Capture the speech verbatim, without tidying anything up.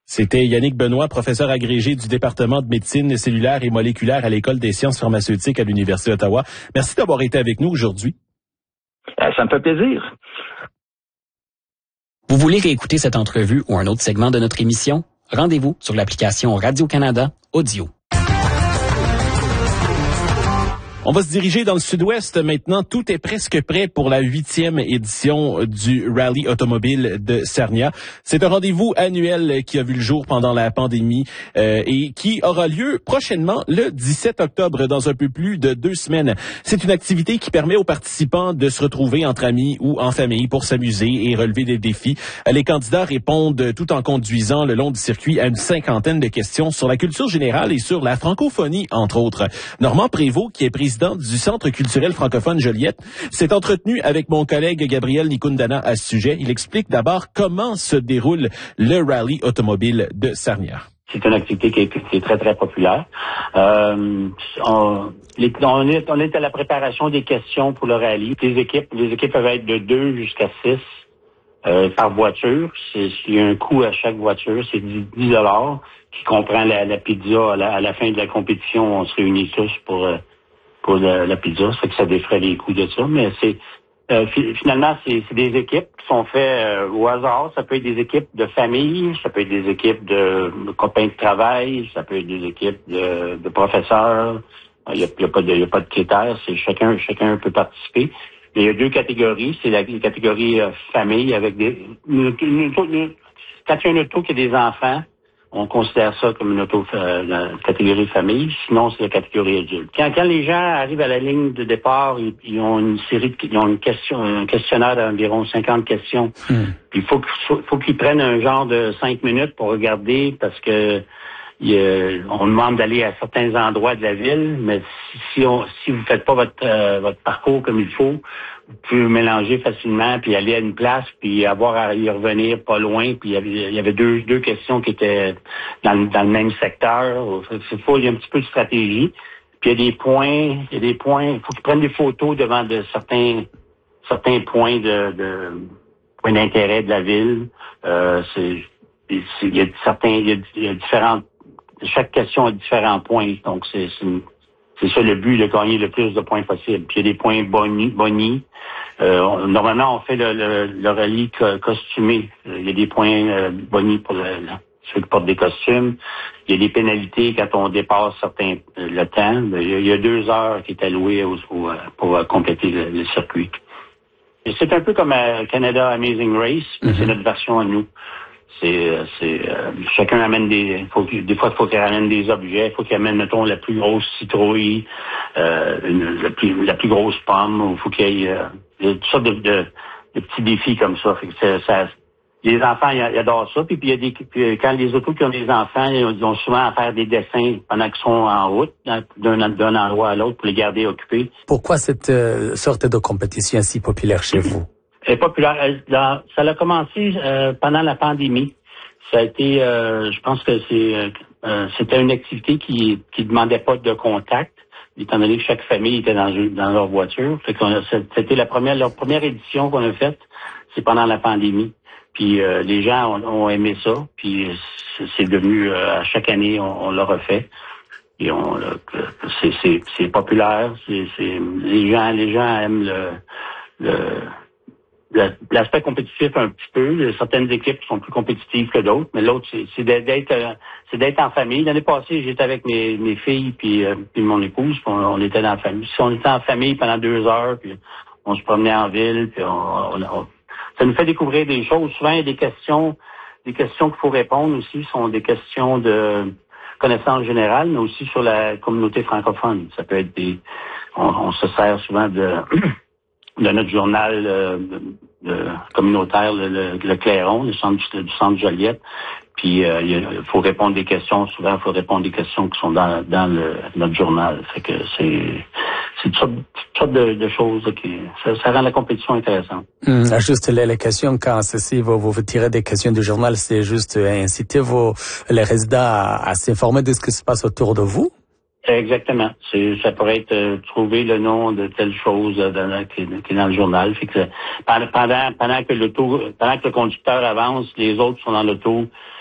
C'était Yannick Benoît, professeur agrégé du département de médecine cellulaire et moléculaire à l'École des sciences pharmaceutiques à l'Université d'Ottawa. Merci d'avoir été avec nous aujourd'hui. Ça me fait plaisir. Vous voulez réécouter cette entrevue ou un autre segment de notre émission? Rendez-vous sur l'application Radio-Canada Audio. On va se diriger dans le sud-ouest maintenant. Tout est presque prêt pour la huitième édition du Rallye automobile de Sarnia. C'est un rendez-vous annuel qui a vu le jour pendant la pandémie euh, et qui aura lieu prochainement le dix-sept octobre, dans un peu plus de deux semaines. C'est une activité qui permet aux participants de se retrouver entre amis ou en famille pour s'amuser et relever des défis. Les candidats répondent tout en conduisant le long du circuit à une cinquantaine de questions sur la culture générale et sur la francophonie, entre autres. Normand Prévost, qui est président du Centre culturel francophone Joliette, s'est entretenu avec mon collègue Gabriel Nikundana à ce sujet. Il explique d'abord comment se déroule le Rallye automobile de Sarnia. C'est une activité qui est, qui est très, très populaire. Euh, on, les, on, est, on est à la préparation des questions pour le rallye. Les équipes, les équipes peuvent être de deux jusqu'à six euh, par voiture. C'est, il y a un coût à chaque voiture, c'est dix dollars, qui comprend la, la pizza. À la, à la fin de la compétition, on se réunit tous pour... Euh, pour la, la pizza, c'est que ça défrait les coûts de ça, mais c'est euh, finalement c'est, c'est des équipes qui sont faites euh, au hasard. Ça peut être des équipes de famille, ça peut être des équipes de, de copains de travail, ça peut être des équipes de, de professeurs. Il n'y a, il y a pas de, il y a pas de critères, c'est chacun chacun peut participer. Il y a deux catégories, c'est la, la catégorie euh, famille avec des une, une, une, une, quand il y a une auto qui a des enfants, on considère ça comme une auto euh, la catégorie famille, sinon c'est la catégorie adulte. Quand, quand les gens arrivent à la ligne de départ, ils, ils ont une série de, ils ont une question, un questionnaire d'environ cinquante questions. Mm. Puis il faut, faut, faut qu'ils prennent un genre de cinq minutes pour regarder parce que il, euh, on demande d'aller à certains endroits de la ville, mais si, si on si vous faites pas votre euh, votre parcours comme il faut, vous pouvez mélanger facilement, puis aller à une place, puis avoir à y revenir pas loin. Puis il y avait, il y avait deux, deux questions qui étaient dans, dans le même secteur. C'est faut, il y a un petit peu de stratégie. Puis il y a des points, il y a des points, il faut qu'ils prennent des photos devant de certains certains points de, de points d'intérêt de la ville. Euh, c'est, c'est, il y a certains, il y a, il y a différentes, chaque question a différents points. Donc c'est, c'est une, C'est ça le but, de gagner le plus de points possible. Puis il y a des points bonus. bonus. Euh, on, normalement, on fait le, le, le rallye co- costumé. Il y a des points euh, bonus pour le, le, ceux qui portent des costumes. Il y a des pénalités quand on dépasse certains euh, le temps. Il y, a, il y a deux heures qui est allouées au, au, pour euh, compléter le, le circuit. Et c'est un peu comme à Canada Amazing Race, mais mm-hmm. c'est notre version à nous. C'est, c'est euh, chacun amène des, faut, des fois il faut qu'il ramène des objets, il faut qu'il amène mettons la plus grosse citrouille, euh, une, la plus la plus grosse pomme, ou faut qu'il y ait euh, toutes sortes de, de, de petits défis comme ça. Fait que ça, ça les enfants ils, ils adorent ça. Puis puis il y a des puis, quand les autos qui ont des enfants, ils ont souvent à faire des dessins pendant qu'ils sont en route d'un, d'un endroit à l'autre pour les garder occupés. Pourquoi cette euh, sorte de compétition si populaire chez vous? Elle est populaire. Elle, là, ça a commencé euh, pendant la pandémie. Ça a été, euh, je pense que c'est, euh, c'était une activité qui qui demandait pas de contact, étant donné que chaque famille était dans dans leur voiture. Fait qu'on a, c'était la première, leur première édition qu'on a faite, c'est pendant la pandémie. Puis euh, les gens ont, ont aimé ça. Puis c'est, c'est devenu euh, à chaque année on, on l'a refait. Et on, là, c'est c'est c'est populaire. C'est c'est les gens les gens aiment le le l'aspect compétitif un petit peu. Certaines équipes sont plus compétitives que d'autres, mais l'autre, c'est, c'est d'être c'est d'être en famille. L'année passée, j'étais avec mes, mes filles puis, euh, puis mon épouse, puis on, on était dans la famille. Si on était en famille pendant deux heures, puis on se promenait en ville, puis on, on, on, ça nous fait découvrir des choses. Souvent, il y a des questions, des questions qu'il faut répondre aussi, sont des questions de connaissance générale, mais aussi sur la communauté francophone. Ça peut être des... On, on se sert souvent de... de notre journal euh, de, de communautaire, le, le, le Clairon, le centre du, du centre Joliette. Puis euh, il faut répondre des questions. Souvent, il faut répondre des questions qui sont dans, dans le, notre journal. Fait que c'est c'est toutes sortes de, de choses qui ça, ça rend la compétition intéressante. Mmh, juste les, les questions quand ceci vous vous tirez des questions du journal, c'est juste inciter vos les résidents à, à s'informer de ce qui se passe autour de vous. Exactement. C'est, ça pourrait être euh, trouver le nom de telle chose euh, dans, qui, qui est dans le journal. Fait que pendant pendant que l'auto, pendant que le conducteur avance, les autres sont dans l'auto,